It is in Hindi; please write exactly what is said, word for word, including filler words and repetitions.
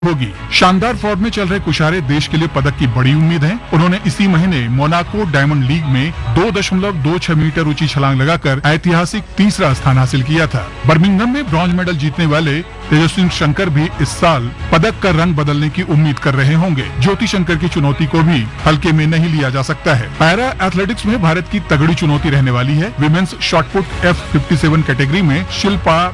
होगी। शानदार फॉर्म में चल रहे कुशारे देश के लिए पदक की बड़ी उम्मीद है। उन्होंने इसी महीने मोनाको डायमंड लीग में दो दशमलव दो छह मीटर ऊंची छलांग लगाकर ऐतिहासिक तीसरा स्थान हासिल किया था। बर्मिंघम में ब्रॉन्ज मेडल जीतने वाले तेजस्वी शंकर भी इस साल पदक का रंग बदलने की उम्मीद कर रहे होंगे। ज्योति शंकर की चुनौती को भी हल्के में नहीं लिया जा सकता है। पैरा एथलेटिक्स में भारत की तगड़ी चुनौती रहने वाली है। विमेंस शॉटपुट एफ सत्तावन कैटेगरी में शिल्पा